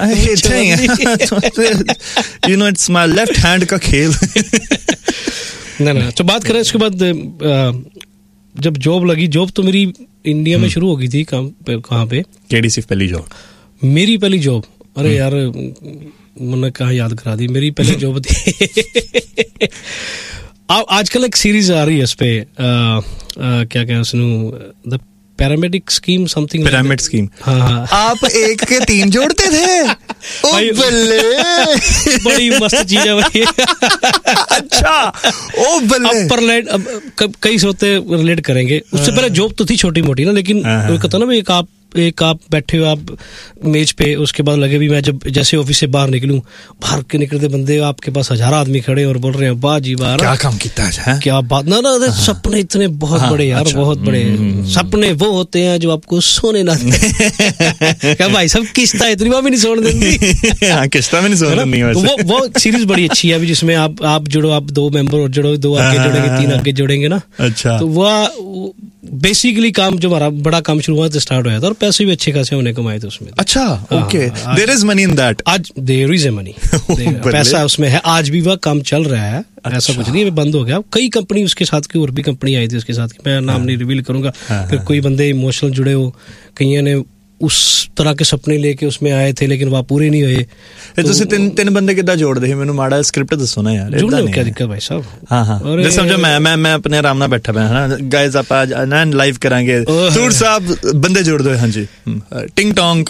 you know it's my left hand का खेल। ना ना तो बात करें इसके बाद जब जॉब लगी, जॉब तो मेरी इंडिया में शुरू हो गई थी। कहाँ पे? केडी सी पहली जॉब? मेरी पहली जॉब, अरे यार मैंने कहाँ याद करा दी, मेरी पहली जॉब थी। आजकल एक सीरीज आ रही है इस पे, क्या क्या उसने the paramedic scheme something, pyramid scheme. हाँ हाँ, आप एक के तीन जोड़ते थे। ओ बल्ले, बड़ी मस्त चीज है भाई। अच्छा, ओ बल्ले। अब पर अब कई सोते रिलेट करेंगे। उससे पहले जॉब तो थी छोटी मोटी ना, लेकिन वो कहता ना भाई एक आप एक आप बैठे हो आप मेज पे, उसके बाद लगे भी मैं जब जैसे ऑफिस से बाहर निकलूं, बाहर के निकलते बंदे आपके पास हजार आदमी खड़े और बोल रहे हैं वाह जी वाह, क्या काम किया है, क्या बात ना ना, हाँ, सपने इतने बहुत हाँ, बड़े यार, अच्छा, बहुत बड़े सपने वो होते हैं जो आपको सोने ना देते। क्या भाई सब किस्ता इतनी बार भी नहीं सोने देती। हाँ, किस्ता में नहीं सोने देती। वो वो सीरीज बड़ी अच्छी है अभी, जिसमें आप आप जुड़ो, आप दो मेंबर और जुड़ो, दो आगे जुड़ेंगे, तीन आगे जुड़ेंगे ना। अच्छा, तो वो बेसिकली काम जो हमारा बड़ा काम शुरू हुआ स्टार्ट हुआ था, और पैसे भी अच्छे खासे होने कमाए थे उसमें। अच्छा, okay, there is money in that. आज देयर इज ए मनी, पैसा उसमें है, आज भी वह काम चल रहा है। अच्छा। ऐसा कुछ नहीं है बंद हो गया। कई कंपनी उसके साथ की और भी कंपनी आई थी उसके साथ की, मैं नाम हाँ। नहीं रिवील करूंगा। हाँ, फिर हाँ, कोई बंदे इमोशनल जुड़े हो, कईयों ने उस तरह के सपने लेके उसमें आए थे लेकिन वह पूरे नहीं हुए। तो ਤੁਸੀਂ ਤਿੰਨ ਤਿੰਨ ਬੰਦੇ ਕਿੱਦਾਂ ਜੋੜਦੇ ਹੋ? ਮੈਨੂੰ ਮਾੜਾ ਸਕ੍ਰਿਪਟ ਦੱਸੋ ਨਾ ਯਾਰ। ਜੋੜਨੇ ਕੀ ਦਿੱਕਤ ਭਾਈ ਸਾਹਿਬ? ਹਾਂ ਹਾਂ, ਜੇ ਸਮਝੋ ਮੈਂ ਮੈਂ ਮੈਂ ਆਪਣੇ ਆਰਾਮ ਨਾਲ ਬੈਠਾ ਪਿਆ ਹਾਂ ਗਾਇਜ਼, ਆਪਾਂ ਨਾ ਲਾਈਵ ਕਰਾਂਗੇ, ਤੂਰ ਸਾਹਿਬ ਬੰਦੇ ਜੋੜ ਦਿਓ। ਹਾਂਜੀ, ਟਿੰਗ ਟੋਂਗ,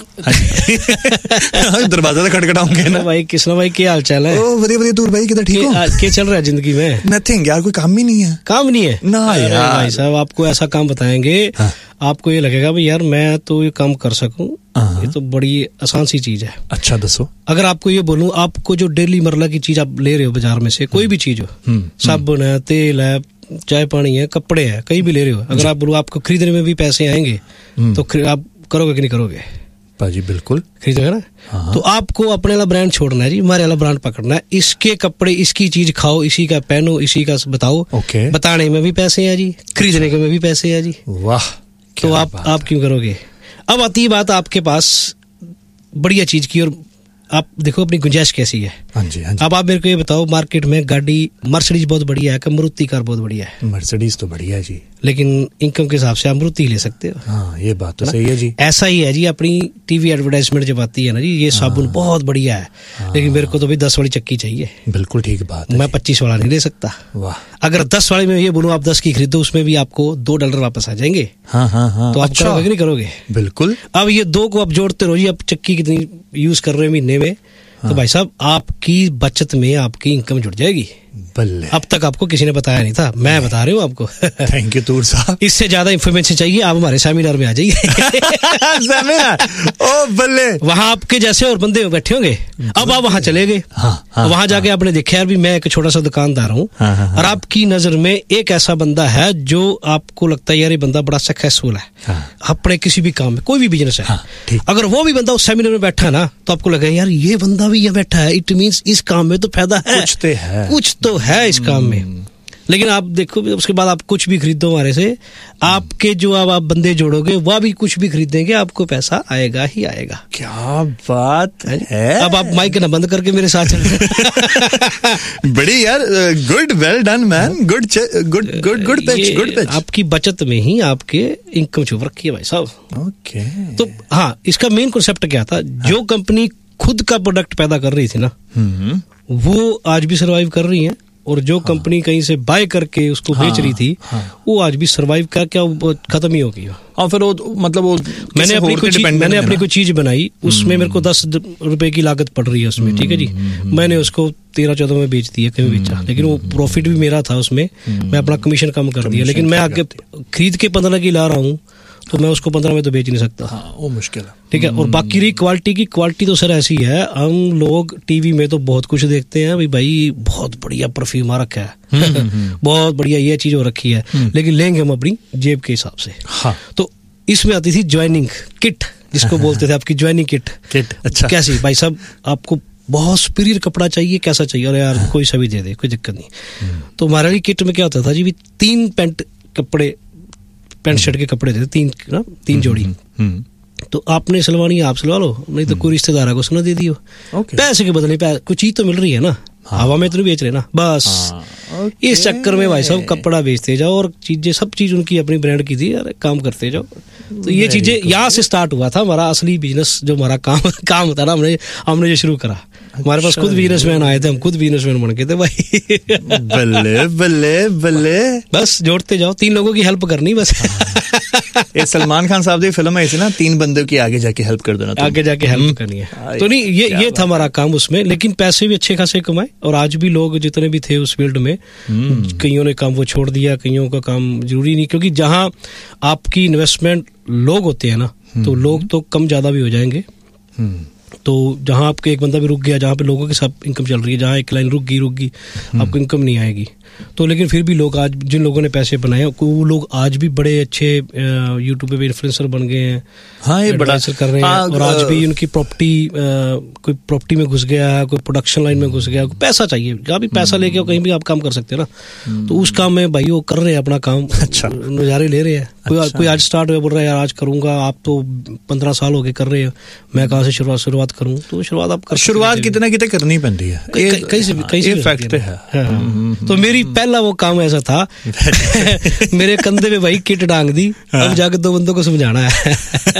ਦਰਵਾਜ਼ਾ ਤਾਂ ਖਟਖਟਾਉਂਗੇ ਨਾ। भाई कृष्णा भाई क्या हाल चाल है? ओ बढ़िया बढ़िया। तूर भाई किधर ठीक हो? क्या चल रहा है जिंदगी में? नथिंग यार, कोई काम ही नहीं है। काम नहीं है ना यार भाई साहब, आपको ऐसा काम बताएंगे, आपको ये लगेगा भाई यार मैं तो ये काम कर सकूं, ये तो बड़ी आसान सी चीज है। अच्छा दसो। अगर आपको ये बोलूं, आपको जो डेली मरला की चीज आप ले रहे हो बाजार में से, कोई भी चीज हो, साबुन है, तेल है, चाय पानी है, कपड़े है, कहीं भी ले रहे हो, अगर आप बोलो आपको खरीदने में भी पैसे आएंगे तो आप करोगे कि नहीं करोगे? पाजी बिल्कुल खरीदोगे ना। हाँ। तो आपको अपने वाला ब्रांड छोड़ना है जी, हमारे वाला ब्रांड पकड़ना है। इसके कपड़े, इसकी चीज खाओ, इसी का पहनो, इसी का बताओ। ओके। बताने में भी पैसे हैं जी, खरीदने में भी पैसे हैं जी। वाह, तो आप आप क्यों करोगे? अब आती है बात आपके पास बढ़िया चीज की, और आप देखो अपनी गुंजाइश कैसी है। हाँ जी, हाँ जी। अब आप मेरे को ये बताओ, मार्केट में गाड़ी मर्सिडीज बहुत बढ़िया है कि मारुति कार बहुत बढ़िया है? मर्सिडीज तो बढ़िया है जी, लेकिन इनकम के हिसाब से आप मारुति ले सकते हो। हाँ, ये बात तो सही है जी। ऐसा ही है जी, अपनी टीवी एडवर्टाइजमेंट जब आती है ना जी, ये साबुन हाँ। बहुत बढ़िया है, हाँ। लेकिन मेरे को तो भी दस वाली चक्की चाहिए। बिल्कुल ठीक बात है, मैं पच्चीस वाला नहीं ले सकता। वाह। अगर दस वाले में ये बोलूं आप दस की खरीदो, उसमें भी आपको दो डॉलर वापस आ जाएंगे। हाँ हाँ हाँ। तो आप अच्छा। करोगे नहीं करोगे? बिल्कुल। अब ये दो को आप जोड़ते रहो जी, अब चक्की कितनी यूज कर रहे हैं महीने में, हाँ। तो भाई साहब आपकी बचत में आपकी इनकम जुड़ जाएगी। बल्ले। अब तक आपको किसी ने बताया नहीं था, मैं बता रही हूँ आपको। थैंक यू तूर साहब। इससे ज्यादा इन्फॉर्मेशन चाहिए आप हमारे सेमिनार में आ जाइए। सेमिनार, ओ बल्ले। वहां आपके जैसे और बंदे बैठे होंगे। अब आप वहां चले गए, हाँ, हाँ, वहां जाके हाँ, आपने देखा यार भी मैं एक छोटा सा दुकानदार हूँ, हाँ, हाँ, और आपकी नजर में एक ऐसा बंदा है जो आपको लगता है यार ये बंदा बड़ा सक्सेसफुल है, हाँ, अपने किसी भी काम में, कोई भी बिजनेस है, हाँ, अगर वो भी बंदा उस सेमिनार में बैठा है ना, तो आपको लगेगा यार ये बंदा भी ये बैठा है, इट मीन्स इस काम में तो फायदा है, कुछ तो है, कुछ तो है इस काम में। लेकिन आप देखो उसके बाद आप कुछ भी खरीदो हमारे से, आपके जो अब आप बंदे जोड़ोगे वह भी कुछ भी खरीदेंगे, आपको पैसा आएगा ही आएगा। क्या बात है। अब आप माइक ना बंद करके मेरे साथ चल। बड़ी यार, good, well done man, good good good good pitch, good pitch. आपकी बचत में ही आपके इनकम छुप रखी है भाई साहब। ओके। तो हाँ, इसका मेन कॉन्सेप्ट क्या था, जो कंपनी खुद का प्रोडक्ट पैदा कर रही थी ना, वो आज भी सरवाइव कर रही है, और जो कंपनी हाँ। कहीं से बाय करके उसको हाँ, बेच रही थी हाँ। वो आज भी सरवाइव का क्या खत्म ही हो गई। और फिर वो मतलब वो मैंने अपनी कोई चीज मैंने अपनी कोई चीज बनाई, उसमें मेरे को दस रुपए की लागत पड़ रही है उसमें, ठीक है जी, मैंने उसको तेरह चौदह में बेच दिया, कहीं बेचा, लेकिन वो प्रॉफिट भी मेरा था उसमें, मैं अपना कमीशन कम कर दिया, लेकिन मैं आगे खरीद के पंद्रह की ला रहा हूँ तो मैं उसको पंद्रह में तो बेच नहीं सकता। हाँ, वो मुश्किल है, ठीक है। और बाकी रही क्वालिटी की, क्वालिटी तो सर ऐसी है, हम लोग टीवी में तो बहुत कुछ देखते हैं, भाई भाई बहुत बढ़िया परफ्यूम आ रखा है, बहुत बढ़िया ये चीज हो रखी है, लेकिन लेंगे हम अपनी जेब के हिसाब से। हाँ। तो इसमें आती थी ज्वाइनिंग किट, जिसको बोलते थे आपकी ज्वाइनिंग किट। किट अच्छा कैसी भाई साहब, आपको बहुत सुपीरियर कपड़ा चाहिए, कैसा चाहिए, अरे यार कोई सा भी दे दे, कोई दिक्कत नहीं। तो हमारे लिए किट में क्या होता था जी, तीन पैंट कपड़े, पैंट शर्ट के कपड़े थे तीन ना, तीन जोड़ी, तो आपने सिलवानी आप सिलवा लो, नहीं तो कोई रिश्तेदार को सुना दे दियो, पैसे के बदले कोई चीज तो मिल रही है ना, हवा में तो नहीं बेच रहे ना, बस इस चक्कर में भाई साहब कपड़ा बेचते जाओ, और चीजें सब चीज उनकी अपनी ब्रांड की थी, यार काम करते जाओ। तो ये चीजें यहाँ से स्टार्ट हुआ था हमारा असली बिजनेस, जो हमारा काम काम था ना, हमने हमने जो शुरू करा। हमारे पास खुद बिजनेसमैन आए थे, हम खुद बिजनेसमैन बन के थे भाई। बल्ले बल्ले बल्ले, बस जोड़ते जाओ, तीन लोगों की हेल्प करनी बस। ये सलमान खान साहब की फिल्म है ऐसी ना, तीन बंदों की आगे जाके हेल्प कर देना, आगे जाके हेल्प करनी है। तो नहीं, ये ये था हमारा काम उसमें, लेकिन पैसे भी अच्छे खासे कमाए, और आज भी लोग जितने भी थे उस फील्ड में, कईयों ने काम वो छोड़ दिया, कईयों का काम जरूरी नहीं, क्योंकि जहां आपकी इन्वेस्टमेंट लोग होते हैं ना, तो लोग तो कम ज़्यादा भी हो जाएंगे। तो जहाँ आपके एक बंदा भी रुक गया, जहाँ पे लोगों के साथ इनकम चल रही है, जहाँ एक लाइन रुक गई रुक गई आपको इनकम नहीं आएगी। तो लेकिन फिर भी लोग आज, जिन लोगों ने पैसे बनाए, वो लोग आज भी बड़े अच्छे यूट्यूब पे इन्फ्लुएंसर बन गए हैं। हाँ, ये बड़ा कर रहे हैं। और आज भी उनकी प्रॉपर्टी, कोई प्रॉपर्टी में घुस गया है, कोई प्रोडक्शन लाइन में घुस गया, पैसा चाहिए, जहाँ भी पैसा लेके कहीं भी आप काम कर सकते हैं ना। तो उस काम में भाई वो कर रहे हैं अपना काम, अच्छा नज़ारे ले रहे हैं। कोई अच्छा। कोई आज स्टार्ट हुआ बोल रहा है यार आज करूंगा, आप तो पंद्रह साल हो गए कर रहे हो, मैं कहाँ से शुरुआत शुरुआत करूँ? तो शुरुआत आप कर शुरुआत कितने कितने करनी पड़ती है, कहीं से कहीं से फैक्ट है। तो मेरी पहला वो काम ऐसा था मेरे कंधे पे भाई किट डांग दी, अब जाके दो बंदों को समझाना है।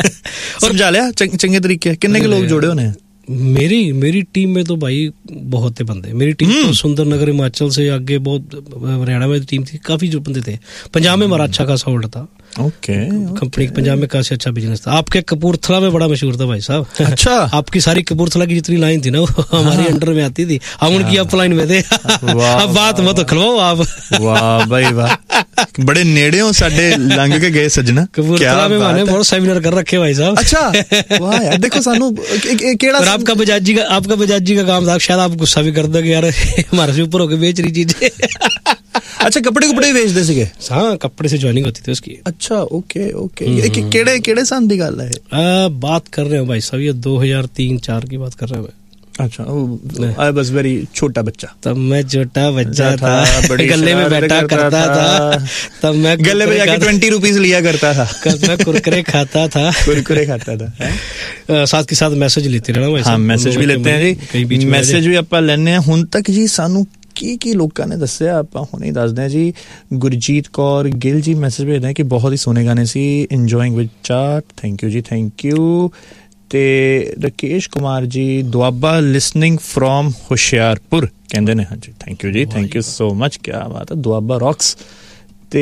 और समझा लिया चंगे तरीके? कितने के लोग जोड़े होने? मेरी मेरी टीम में तो भाई बहुत थे बंदे। मेरी टीम तो सुंदर नगर हिमाचल से आगे बहुत हरियाणा में टीम थी, काफी जो बंदे थे। पंजाब में हमारा अच्छा खासा होल्ड था। ओके, कंपनी पंजाब में काफी अच्छा बिजनेस था। आपके कपूरथला में बड़ा मशहूर था भाई साहब। अच्छा। आपकी सारी कपूरथला की जितनी लाइन थी ना वो हमारी अंडर में आती थी, हम उनकी अप लाइन में थे। अब बात मत खलवाओ आप। वाह भाई वाह, बड़े नेड़े हो साडे लंघ के गए सजना। कपूरथला में मैंने बहुत सेमिनार कर रखे भाई साहब। अच्छा वाह यार, देखो सानू केड़ा और आपका बजाज जी का आपका बजाज जी का काम था, शायद आप गुस्सा भी कर दोगे यार हमारे से ऊपर होके बेच रही चीजें। अच्छा, कपड़े कपड़े बेचते सीगे? हाँ, कपड़े से ज्वाइनिंग होती थी उसकी। अच्छा, ओके ओके। केड़े केड़े सन दी गल है? आ, बात कर रहे हो भाई साहब, ये दो हज़ार तीन चार की बात कर रहे हो। अच्छा, आई वाज वेरी छोटा बच्चा तब मैं छोटा बच्चा था, था गले में बैठा करता था, तब मैं गले में जाके ट्वेंटी रुपीज लिया करता था, मैं कुरकुरे खाता था कुरकुरे खाता था। साथ के साथ मैसेज लेते रहना भाई। हाँ, मैसेज भी लेते हैं जी, मैसेज भी ਆਪਾਂ ਲੈਣੇ ਆ। ਹੁਣ ਤੱਕ ਜੀ ਸਾਨੂੰ ਕੀ ਕੀ ਲੋਕਾਂ ਨੇ ਦੱਸਿਆ, ਆਪਾਂ ਹੁਣੇ ਹੀ ਦੱਸਦੇ ਹਾਂ ਜੀ। ਗੁਰਜੀਤ ਕੌਰ ਗਿੱਲ ਜੀ ਮੈਸੇਜ ਭੇਜਦੇ ਹੈ ਕਿ ਬਹੁਤ ਹੀ ਸੋਹਣੇ ਗਾਣੇ ਸੀ, enjoying with chaat, thank you ਜੀ, ਥੈਂਕ ਯੂ। ਤੇ ਰਕੇਸ਼ ਕੁਮਾਰ ਜੀ ਦੁਆਬਾ ਲਿਸਨਿੰਗ ਫਰੋਮ ਹੁਸ਼ਿਆਰਪੁਰ ਕਹਿੰਦੇ ਨੇ, ਹਾਂਜੀ ਥੈਂਕ ਯੂ ਜੀ, ਥੈਂਕ ਯੂ ਸੋ ਮਚ, ਕਿਆ ਬਾਤ ਹੈ, ਦੁਆਬਾ ਰੌਕਸ। ਤੇ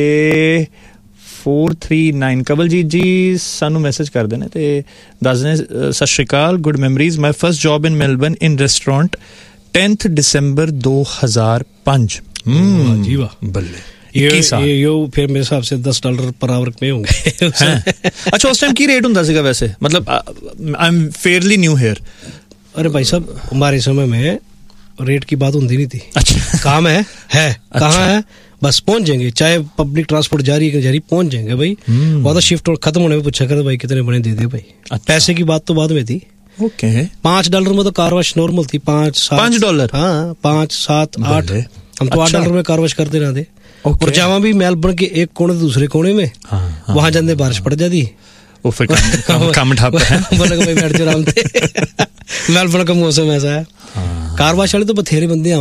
फोर थ्री नाइन कवलजीत जी सानू मैसेज करते हैं तो दसने सत श्री अकाल, good memories, my first job in Melbourne in restaurant tenth दिसंबर दो हजार पांच। जी वाह, बल्ले ये, ये यो फिर मेरे हिसाब से दस डॉलर पर आवर में होंगे। अच्छा, उस टाइम की रेट होता सीगा वैसे? मतलब I am fairly new hair. अरे भाई साहब, हमारे समय में रेट की बात होती नहीं थी। अच्छा, काम है है अच्छा। कहाँ है, बस पहुंच जाएंगे, चाहे पब्लिक ट्रांसपोर्ट जारी है जारी पहुंच जाएंगे भाई। वहाँ तो शिफ्ट खत्म होने में पूछा कर भाई कितने बने दे दे भाई। अच्छा। पैसे की बात तो बाद में थी। ओके, पांच डॉलर में तो कारवाश नॉर्मल थी, पांच सात पांच डॉलर हाँ पांच सात आठ, हम तो आठ डॉलर में कारवाश करते रहते। और जहाँ भी मेलबर्न के एक कोने से दूसरे कोने में वहां जाते बारिश पड़ जाती, वो फिर काम ठप है बैठ जाओ आराम से। मेलबर्न का मौसम ऐसा है। कारवाश वाले तो बथेरे बंदे